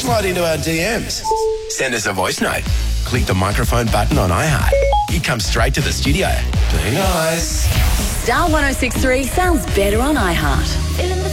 slide into our DMs. Send us a voice note. Click the microphone button on iHeart. It comes straight to the studio. Be nice. Star 106.3 sounds better on iHeart. Feeling the